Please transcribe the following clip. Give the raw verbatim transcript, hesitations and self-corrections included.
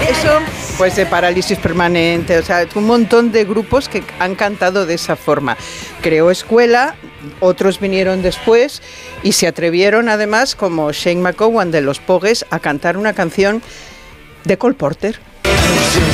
eso, pues de Parálisis Permanente, o sea, un montón de grupos que han cantado de esa forma. Creó escuela, otros vinieron después y se atrevieron además, como Shane McGowan de los Pogues, a cantar una canción de Cole Porter.